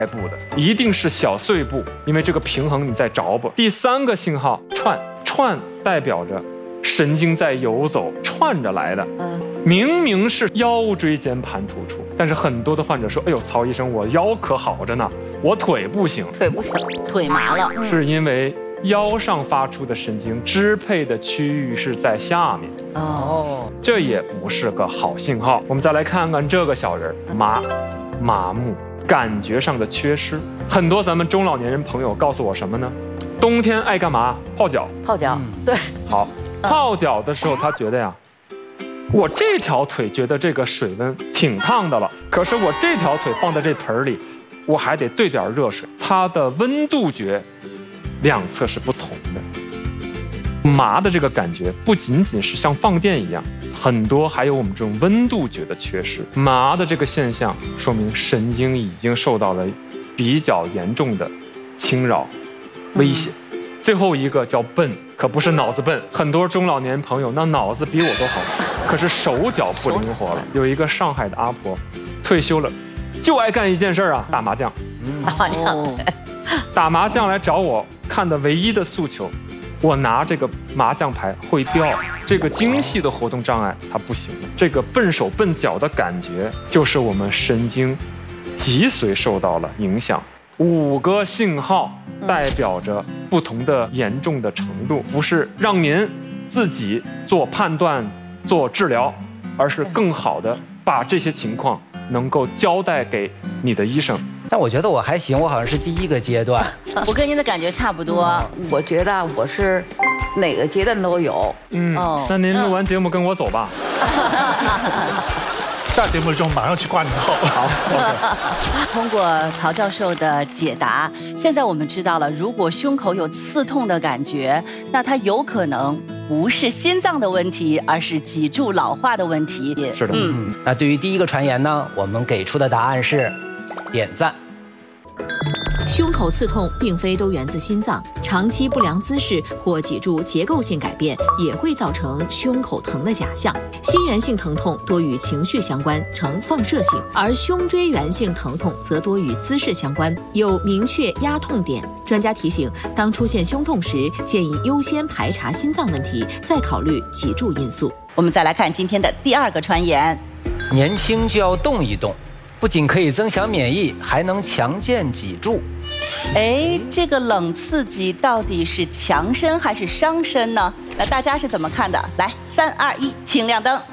部的，一定是小碎步，因为这个平衡你在找补。第3个信号串代表着神经在游走，串着来的。明明是腰椎间盘突出，但是很多的患者说：“哎呦，曹医生，我腰可好着呢，我腿不行。” 腿不行，腿麻了， 是因为腰上发出的神经支配的区域是在下面。哦，这也不是个好信号。我们再来看看这个小人，麻木，感觉上的缺失。很多咱们中老年人朋友告诉我什么呢？冬天爱干嘛？泡脚。 对。 好，泡脚的时候他觉得呀，我这条腿觉得这个水温挺烫的了，可是我这条腿放在这盆里，我还得兑点热水。它的温度觉两侧是不同的。麻的这个感觉不仅仅是像放电一样，很多还有我们这种温度觉的缺失。麻的这个现象说明神经已经受到了比较严重的侵扰威胁。最后一个叫笨，可不是脑子笨。很多中老年朋友那脑子比我都好，可是手脚不灵活了。有一个上海的阿婆，退休了，就爱干一件事啊，打麻将。打麻将来找我看的唯一的诉求，我拿这个麻将牌会掉，这个精细的活动障碍它不行。这个笨手笨脚的感觉，就是我们神经脊髓受到了影响。5个信号代表着不同的严重的程度，不是让您自己做判断、做治疗，而是更好的把这些情况能够交代给你的医生。 但我觉得我还行，我好像是第1个阶段。 我跟您的感觉差不多。 我觉得我是哪个阶段都有。 那您录完节目跟我走吧。 下节目之后马上去挂您号。 好。 通过曹教授的解答，现在我们知道了，如果胸口有刺痛的感觉，那它有可能不是心脏的问题，而是脊柱老化的问题。 是的。 那对于第1个传言呢，我们给出的答案是点赞。 胸口刺痛并非都源自心脏，长期不良姿势或脊柱结构性改变也会造成胸口疼的假象。心源性疼痛多与情绪相关，呈放射性，而胸椎源性疼痛则多与姿势相关，有明确压痛点。专家提醒，当出现胸痛时，建议优先排查心脏问题，再考虑脊柱因素。 我们再来看今天的第2个传言： 年轻就要动一动，不仅可以增强免疫，还能强健脊柱。 这个冷刺激到底是强身还是伤身呢？那大家是怎么看的？来，3、2、1，请亮灯。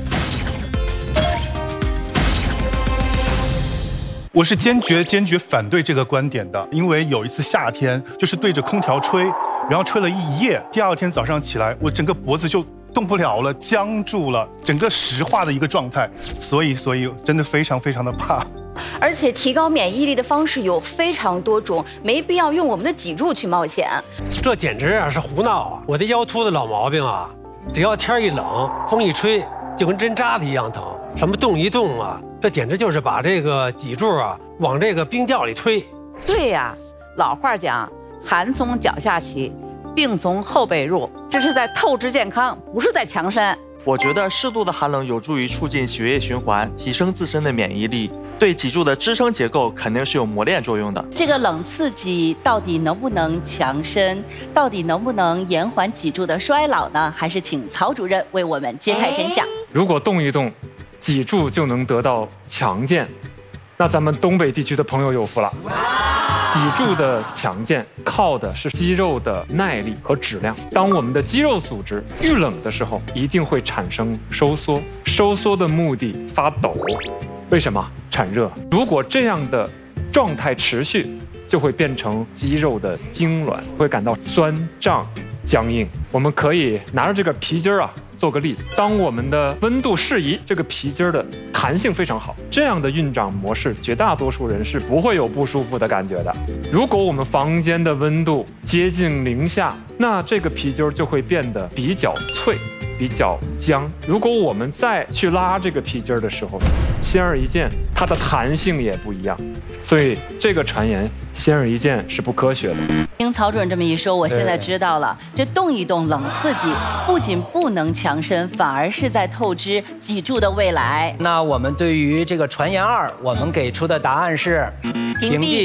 我是坚决反对这个观点的，因为有一次夏天就是对着空调吹，然后吹了一夜，第2天早上起来，我整个脖子就动不了了，僵住了，整个石化的一个状态，所以真的非常的怕。 而且提高免疫力的方式有非常多种，没必要用我们的脊柱去冒险。 这简直是胡闹啊！我的腰突的老毛病啊，只要天一冷，风一吹，就跟针扎的一样疼。什么动一动啊，这简直就是把这个脊柱啊往这个冰窖里推。 对呀，老话讲，寒从脚下起，病从后背入，这是在透支健康，不是在强身。 我觉得适度的寒冷有助于促进血液循环，提升自身的免疫力，对脊柱的支撑结构肯定是有磨练作用的。 这个冷刺激到底能不能强身？到底能不能延缓脊柱的衰老呢？还是请曹主任为我们揭开真相。 如果动一动，脊柱就能得到强健，那咱们东北地区的朋友有福了。脊柱的强健靠的是肌肉的耐力和质量。当我们的肌肉组织遇冷的时候，一定会产生收缩，收缩的目的发抖。为什么？产热。如果这样的状态持续，就会变成肌肉的痉挛，会感到酸胀僵硬。我们可以拿着这个皮筋啊做个例子，当我们的温度适宜，这个皮筋的弹性非常好，这样的运掌模式，绝大多数人是不会有不舒服的感觉的。如果我们房间的温度接近零下，那这个皮筋就会变得比较脆，比较僵。如果我们再去拉这个皮筋的时候，显而易见，它的弹性也不一样。所以这个传言显而易见是不科学的。 听曹主任这么一说，我现在知道了，这动一动冷刺激不仅不能强身，反而是在透支脊柱的未来。 那我们对于这个传言2，我们给出的答案是屏蔽。